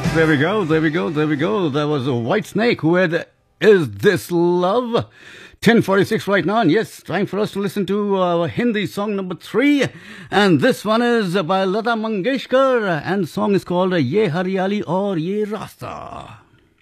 There we go, there we go, there we go. That was a White Snake who had Is This Love? 10:46 right now, and yes, time for us to listen to Hindi song number 3. And this one is by Lata Mangeshkar, and the song is called Ye Haryali Aur Ye Rasta.